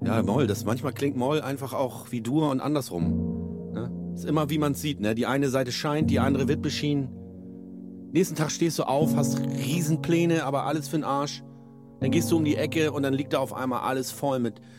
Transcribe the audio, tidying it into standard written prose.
Ja, Moll, manchmal klingt Moll einfach auch wie Dur und andersrum. Ne? Ist immer wie man sieht, ne? Die eine Seite scheint, die andere wird beschienen. Nächsten Tag stehst du auf, hast Riesenpläne, aber alles für'n Arsch. Dann gehst du um die Ecke und dann liegt da auf einmal alles voll mit